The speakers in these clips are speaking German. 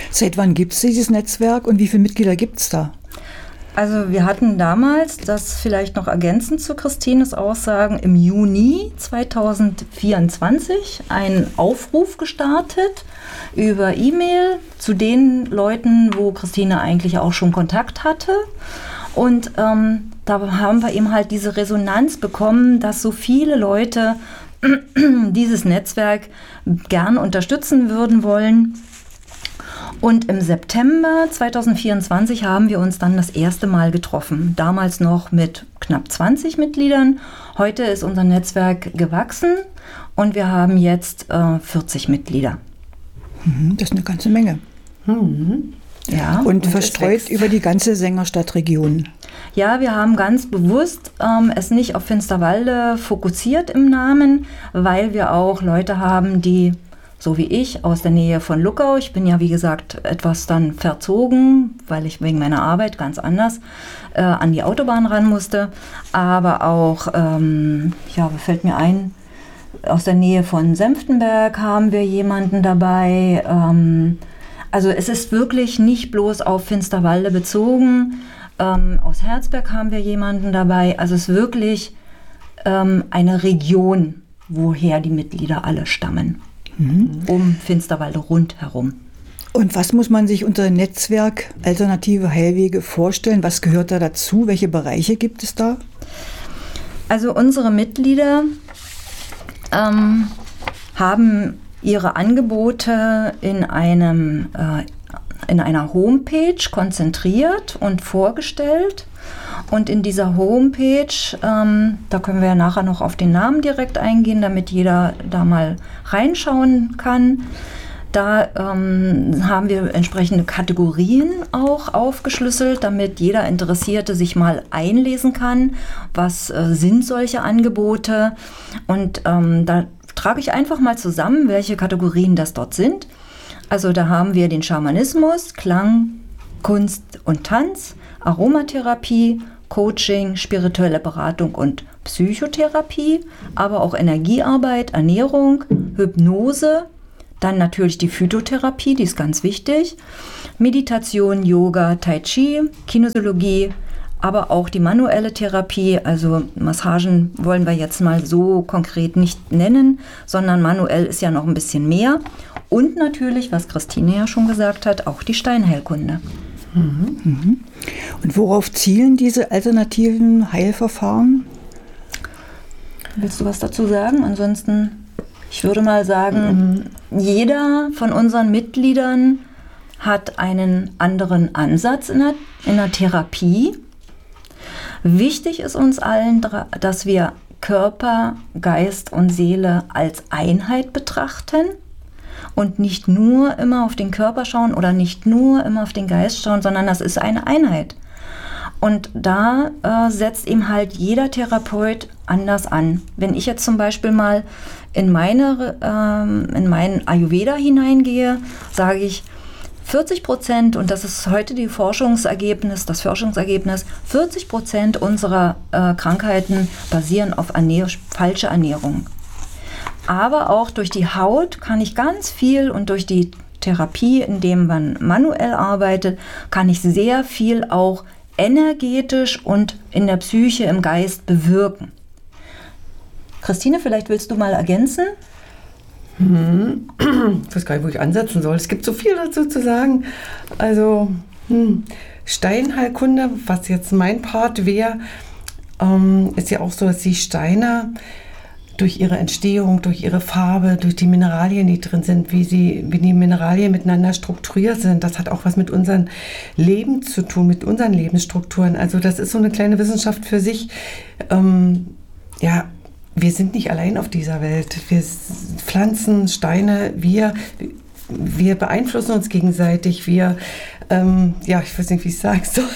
Seit wann gibt es dieses Netzwerk und wie viele Mitglieder gibt es da? Also wir hatten damals, das vielleicht noch ergänzend zu Christines Aussagen, im Juni 2024 einen Aufruf gestartet über E-Mail zu den Leuten, wo Christine eigentlich auch schon Kontakt hatte. Und da haben wir eben halt diese Resonanz bekommen, dass so viele Leute dieses Netzwerk gern unterstützen würden wollen. Und im September 2024 haben wir uns dann das erste Mal getroffen. Damals noch mit knapp 20 Mitgliedern. Heute ist unser Netzwerk gewachsen und wir haben jetzt 40 Mitglieder. Das ist eine ganze Menge. Ja, und verstreut über die ganze Sängerstadtregion. Ja, wir haben ganz bewusst es nicht auf Finsterwalde fokussiert im Namen, weil wir auch Leute haben, die, so wie ich, aus der Nähe von Luckau, ich bin ja wie gesagt etwas dann verzogen, weil ich wegen meiner Arbeit ganz anders an die Autobahn ran musste, aber auch, fällt mir ein, aus der Nähe von Senftenberg haben wir jemanden dabei. Also es ist wirklich nicht bloß auf Finsterwalde bezogen. Aus Herzberg haben wir jemanden dabei. Also es ist wirklich eine Region, woher die Mitglieder alle stammen. Um Finsterwalde rundherum. Und was muss man sich unter Netzwerk Alternative Heilwege vorstellen? Was gehört da dazu? Welche Bereiche gibt es da? Also unsere Mitglieder haben ihre Angebote in einer Homepage konzentriert und vorgestellt. Und in dieser Homepage, da können wir ja nachher noch auf den Namen direkt eingehen, damit jeder da mal reinschauen kann. Da haben wir entsprechende Kategorien auch aufgeschlüsselt, damit jeder Interessierte sich mal einlesen kann, was sind solche Angebote. Und da trage ich einfach mal zusammen, welche Kategorien das dort sind. Also da haben wir den Schamanismus, Klang, Kunst und Tanz, Aromatherapie, Coaching, spirituelle Beratung und Psychotherapie, aber auch Energiearbeit, Ernährung, Hypnose, dann natürlich die Phytotherapie, die ist ganz wichtig, Meditation, Yoga, Tai Chi, Kinesiologie, aber auch die manuelle Therapie, also Massagen wollen wir jetzt mal so konkret nicht nennen, sondern manuell ist ja noch ein bisschen mehr. Und natürlich, was Christine ja schon gesagt hat, auch die Steinheilkunde. Und worauf zielen diese alternativen Heilverfahren? Willst du was dazu sagen? Ansonsten, ich würde mal sagen, jeder von unseren Mitgliedern hat einen anderen Ansatz in der Therapie. Wichtig ist uns allen, dass wir Körper, Geist und Seele als Einheit betrachten und nicht nur immer auf den Körper schauen oder nicht nur immer auf den Geist schauen, sondern das ist eine Einheit. Und da setzt eben halt jeder Therapeut anders an. Wenn ich jetzt zum Beispiel mal in meinen Ayurveda hineingehe, sage ich, 40%, und das ist heute das Forschungsergebnis, 40% unserer Krankheiten basieren auf falsche Ernährung. Aber auch durch die Haut kann ich ganz viel und durch die Therapie, indem man manuell arbeitet, kann ich sehr viel auch energetisch und in der Psyche, im Geist bewirken. Christine, vielleicht willst du mal ergänzen? Ich weiß gar nicht, wo ich ansetzen soll. Es gibt so viel dazu zu sagen. Also Steinheilkunde, was jetzt mein Part wäre, ist ja auch so, dass die Steine durch ihre Entstehung, durch ihre Farbe, durch die Mineralien, die drin sind, wie die Mineralien miteinander strukturiert sind, das hat auch was mit unserem Leben zu tun, mit unseren Lebensstrukturen. Also das ist so eine kleine Wissenschaft für sich. Wir sind nicht allein auf dieser Welt. Wir Pflanzen, Steine, wir beeinflussen uns gegenseitig. Ich weiß nicht, wie ich es sagen soll.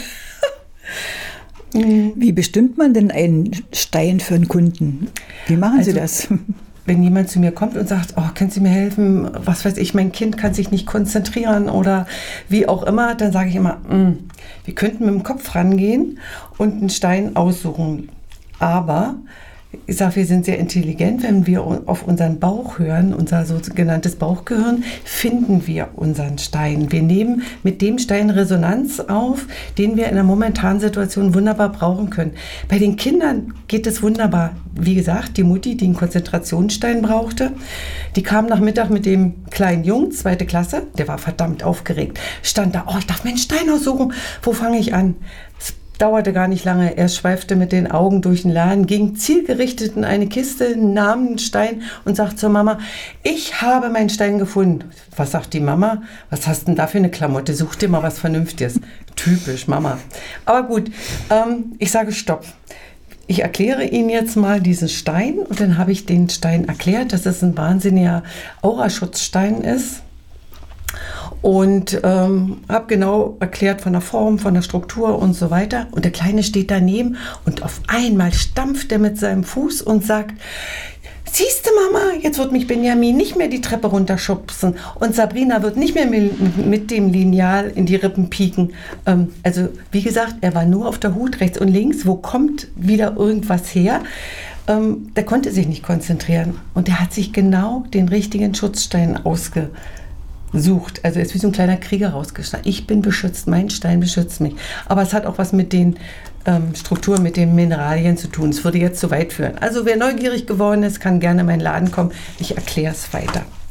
Wie bestimmt man denn einen Stein für einen Kunden? Wie machen Sie das? Wenn jemand zu mir kommt und sagt, oh, können Sie mir helfen, was weiß ich, mein Kind kann sich nicht konzentrieren oder wie auch immer, dann sage ich immer, wir könnten mit dem Kopf rangehen und einen Stein aussuchen. Aber Ich sage, wir sind sehr intelligent, wenn wir auf unseren Bauch hören, unser sogenanntes Bauchgehirn, finden wir unseren Stein. Wir nehmen mit dem Stein Resonanz auf, den wir in der momentanen Situation wunderbar brauchen können. Bei den Kindern geht es wunderbar. Wie gesagt, die Mutti, die einen Konzentrationsstein brauchte, die kam nach Mittag mit dem kleinen Jungen, 2. Klasse, der war verdammt aufgeregt, stand da, ich darf mir einen Stein aussuchen, wo fange ich an? Dauerte gar nicht lange. Er schweifte mit den Augen durch den Laden, ging zielgerichtet in eine Kiste, nahm einen Stein und sagte zur Mama, ich habe meinen Stein gefunden. Was sagt die Mama? Was hast denn da für eine Klamotte? Such dir mal was Vernünftiges. Typisch Mama. Aber gut, ich sage Stopp. Ich erkläre Ihnen jetzt mal diesen Stein und dann habe ich den Stein erklärt, dass es ein wahnsinniger Auraschutzstein ist. Und habe genau erklärt von der Form, von der Struktur und so weiter. Und der Kleine steht daneben und auf einmal stampft er mit seinem Fuß und sagt, siehste Mama, jetzt wird mich Benjamin nicht mehr die Treppe runterschubsen und Sabrina wird nicht mehr mit dem Lineal in die Rippen pieken. Also wie gesagt, er war nur auf der Hut, rechts und links, wo kommt wieder irgendwas her? Der konnte sich nicht konzentrieren und er hat sich genau den richtigen Schutzstein ausgesucht. Also er ist wie so ein kleiner Krieger rausgestanden. Ich bin beschützt, mein Stein beschützt mich. Aber es hat auch was mit den Strukturen, mit den Mineralien zu tun. Es würde jetzt zu weit führen. Also wer neugierig geworden ist, kann gerne in meinen Laden kommen. Ich erkläre es weiter.